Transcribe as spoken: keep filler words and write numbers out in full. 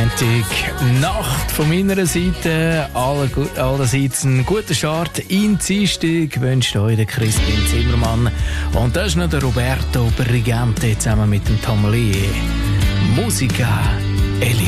Montagnacht von meiner Seite. Alle, allerseits einen guten Start in die Dienstag wünscht euch der Crispin Zimmermann. Und das ist noch der Roberto Brigante zusammen mit dem Tom Lee. Musica Eli.